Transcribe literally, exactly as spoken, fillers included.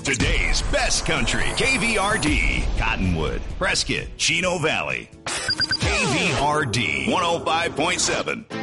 Today's best country. K V R D. Cottonwood, Prescott, Chino Valley. K V R D one oh five point seven.